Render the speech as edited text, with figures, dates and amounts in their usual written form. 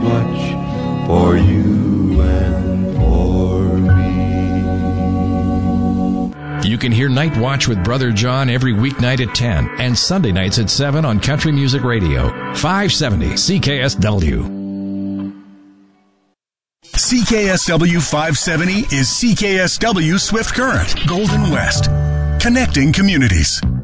much for you and for me. You can hear Night Watch with Brother John every weeknight at 10 and Sunday nights at 7 on Country Music Radio, 570 CKSW. CKSW 570 is CKSW Swift Current, Golden West, connecting communities.